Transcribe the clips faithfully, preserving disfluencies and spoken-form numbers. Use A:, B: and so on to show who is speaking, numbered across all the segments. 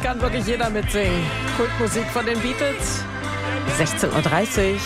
A: kann wirklich jeder mitsingen. Kultmusik von den Beatles. sechzehn Uhr dreißig.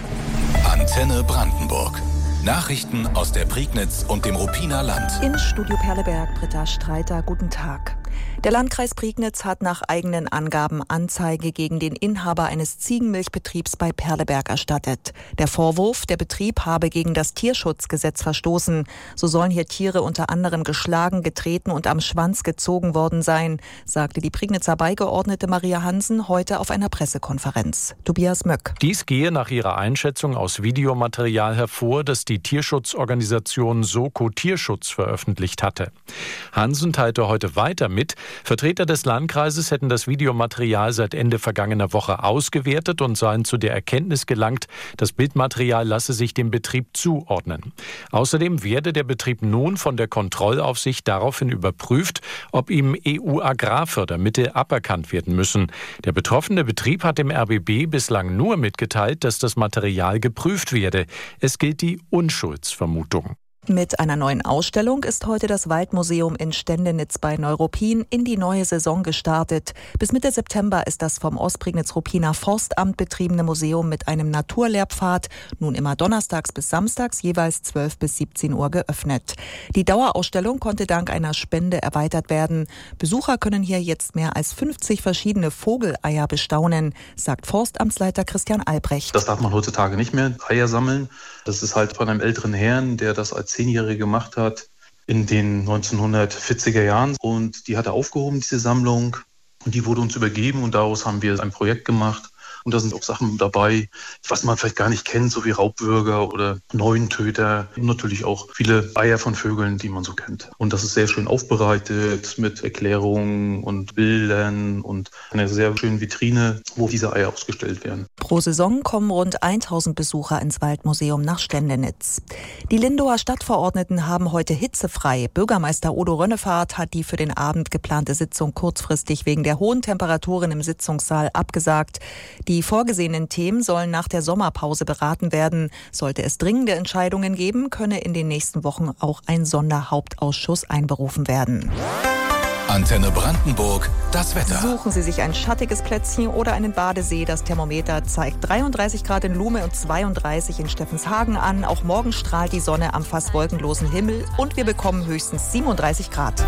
B: Antenne Brandenburg. Nachrichten aus der Prignitz und dem Ruppiner Land.
C: In Studio Perleberg, Britta Streiter, guten Tag. Der Landkreis Prignitz hat nach eigenen Angaben Anzeige gegen den Inhaber eines Ziegenmilchbetriebs bei Perleberg erstattet. Der Vorwurf, der Betrieb habe gegen das Tierschutzgesetz verstoßen. So sollen hier Tiere unter anderem geschlagen, getreten und am Schwanz gezogen worden sein, sagte die Prignitzer Beigeordnete Maria Hansen heute auf einer Pressekonferenz. Tobias Möck.
D: Dies gehe nach ihrer Einschätzung aus Videomaterial hervor, das die Tierschutzorganisation Soko Tierschutz veröffentlicht hatte. Hansen teilte heute weiter mit, Vertreter des Landkreises hätten das Videomaterial seit Ende vergangener Woche ausgewertet und seien zu der Erkenntnis gelangt, das Bildmaterial lasse sich dem Betrieb zuordnen. Außerdem werde der Betrieb nun von der Kontrollaufsicht daraufhin überprüft, ob ihm E U-Agrarfördermittel aberkannt werden müssen. Der betroffene Betrieb hat dem R B B bislang nur mitgeteilt, dass das Material geprüft werde. Es gilt die Unschuldsvermutung.
C: Mit einer neuen Ausstellung ist heute das Waldmuseum in Ständenitz bei Neuruppin in die neue Saison gestartet. Bis Mitte September ist das vom Ostprignitz-Ruppiner Forstamt betriebene Museum mit einem Naturlehrpfad nun immer donnerstags bis samstags jeweils zwölf bis siebzehn Uhr geöffnet. Die Dauerausstellung konnte dank einer Spende erweitert werden. Besucher können hier jetzt mehr als fünfzig verschiedene Vogeleier bestaunen, sagt Forstamtsleiter Christian Albrecht.
E: Das darf man heutzutage nicht mehr, Eier sammeln. Das ist halt von einem älteren Herrn, der das als Zehnjährige gemacht hat in den neunzehnhundertvierziger Jahren. Und die hat er aufgehoben, diese Sammlung. Und die wurde uns übergeben und daraus haben wir ein Projekt gemacht. Und da sind auch Sachen dabei, was man vielleicht gar nicht kennt, so wie Raubwürger oder Neuentöter. Und natürlich auch viele Eier von Vögeln, die man so kennt. Und das ist sehr schön aufbereitet mit Erklärungen und Bildern und einer sehr schönen Vitrine, wo diese Eier ausgestellt werden.
C: Pro Saison kommen rund tausend Besucher ins Waldmuseum nach Ständenitz. Die Lindower Stadtverordneten haben heute hitzefrei. Bürgermeister Odo Rönnefahrt hat die für den Abend geplante Sitzung kurzfristig wegen der hohen Temperaturen im Sitzungssaal abgesagt. Die vorgesehenen Themen sollen nach der Sommerpause beraten werden. Sollte es dringende Entscheidungen geben, könne in den nächsten Wochen auch ein Sonderhauptausschuss einberufen werden.
B: Antenne Brandenburg, das Wetter.
C: Suchen Sie sich ein schattiges Plätzchen oder einen Badesee. Das Thermometer zeigt dreiunddreißig Grad in Lume und zweiunddreißig in Steffenshagen an. Auch morgen strahlt die Sonne am fast wolkenlosen Himmel und wir bekommen höchstens siebenunddreißig Grad.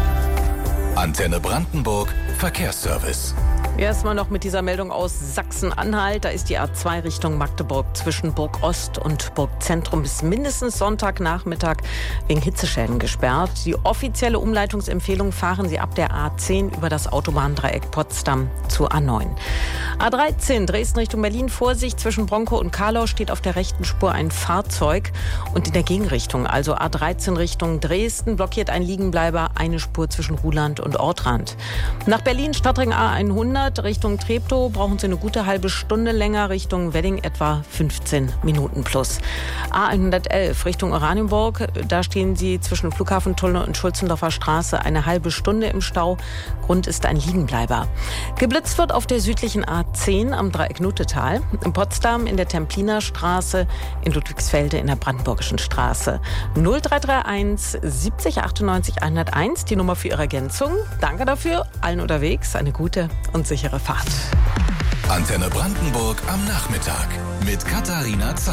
B: Antenne Brandenburg, Verkehrsservice.
A: Erstmal noch mit dieser Meldung aus Sachsen-Anhalt. Da ist die A zwei Richtung Magdeburg zwischen Burg Ost und Burg Zentrum bis mindestens Sonntagnachmittag wegen Hitzeschäden gesperrt. Die offizielle Umleitungsempfehlung: fahren Sie ab der A zehn über das Autobahndreieck Potsdam zur A neun. A dreizehn Dresden Richtung Berlin. Vorsicht, zwischen Bronkow und Karlau steht auf der rechten Spur ein Fahrzeug. Und in der Gegenrichtung, also A dreizehn Richtung Dresden, blockiert ein Liegenbleiber eine Spur zwischen Ruhland und Ortrand. Nach Berlin Stadtring A hundert Richtung Treptow brauchen Sie eine gute halbe Stunde länger, Richtung Wedding etwa fünfzehn Minuten plus. A hundertelf Richtung Oranienburg, da stehen Sie zwischen Flughafentunnel und Schulzendorfer Straße eine halbe Stunde im Stau. Grund ist ein Liegenbleiber. Geblitzt wird auf der südlichen A zehn am Dreieck Nutetal, in Potsdam in der Templiner Straße, in Ludwigsfelde in der Brandenburgischen Straße. null drei drei eins siebzig achtundneunzig hunderteins, die Nummer für Ihre Ergänzung. Danke dafür, allen unterwegs eine gute und sichere Fahrt.
B: Antenne Brandenburg am Nachmittag mit Katharina Zahn.